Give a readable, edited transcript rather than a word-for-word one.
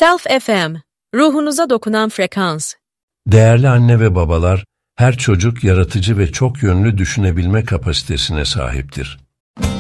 Self FM, ruhunuza dokunan frekans. Değerli anne ve babalar, her çocuk yaratıcı ve çok yönlü düşünebilme kapasitesine sahiptir.